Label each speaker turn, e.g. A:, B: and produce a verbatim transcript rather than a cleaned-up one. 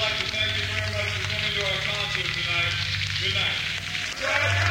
A: like to thank you very much for coming to our concert tonight. Good night.